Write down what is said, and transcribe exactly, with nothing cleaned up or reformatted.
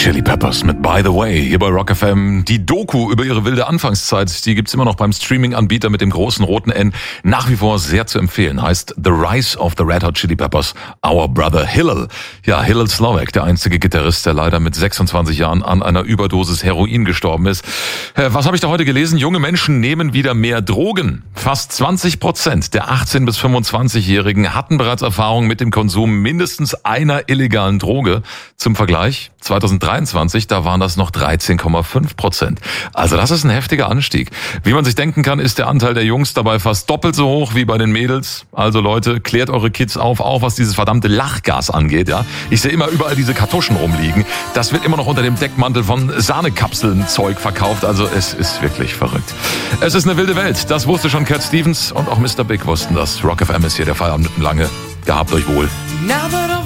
Chili Peppers mit By the Way hier bei Rock F M. Die Doku über ihre wilde Anfangszeit, die gibt's immer noch beim Streaming-Anbieter mit dem großen roten N. Nach wie vor sehr zu empfehlen. Heißt The Rise of the Red Hot Chili Peppers, Our Brother Hillel. Ja, Hillel Slovak, der einzige Gitarrist, der leider mit sechsundzwanzig Jahren an einer Überdosis Heroin gestorben ist. Was habe ich da heute gelesen? Junge Menschen nehmen wieder mehr Drogen. Fast zwanzig Prozent der achtzehn- bis fünfundzwanzigjährigen hatten bereits Erfahrung mit dem Konsum mindestens einer illegalen Droge. Zum Vergleich, zweitausenddreiundzwanzig, da waren das noch dreizehn Komma fünf Prozent. Also das ist ein heftiger Anstieg. Wie man sich denken kann, ist der Anteil der Jungs dabei fast doppelt so hoch wie bei den Mädels. Also Leute, klärt eure Kids auf, auch was dieses verdammte Lachgas angeht. Ja, ich sehe immer überall diese Kartuschen rumliegen. Das wird immer noch unter dem Deckmantel von Sahnekapseln Zeug verkauft. Also es ist wirklich verrückt. Es ist eine wilde Welt. Das wusste schon Cat Stevens und auch Mister Big wussten das. Rock F M ist hier der Feierabend lange. Gehabt euch wohl.